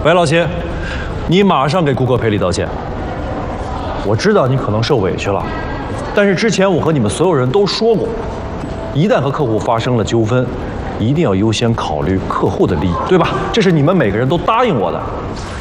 白老七，你马上给顾客赔礼道歉。我知道你可能受委屈了，但是之前我和你们所有人都说过，一旦和客户发生了纠纷，一定要优先考虑客户的利益，对吧？这是你们每个人都答应我的。